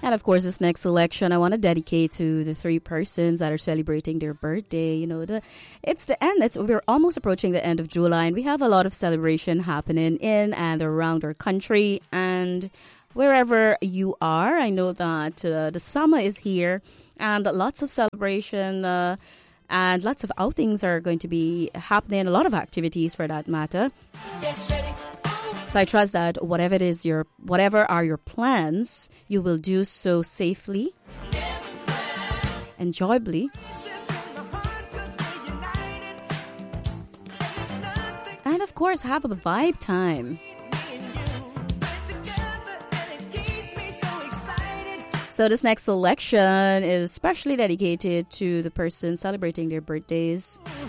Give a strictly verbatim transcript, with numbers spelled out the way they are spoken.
And of course, this next selection I want to dedicate to the three persons that are celebrating their birthday. You know, the it's the end. It's we're almost approaching the end of July, and we have a lot of celebration happening in and around our country and wherever you are. I know that uh, the summer is here, and lots of celebration. Uh, And lots of outings are going to be happening, a lot of activities for that matter. So I trust that whatever it is your, whatever are your plans, you will do so safely, enjoyably, and of course have a vibe time. So this next selection is especially dedicated to the person celebrating their birthdays.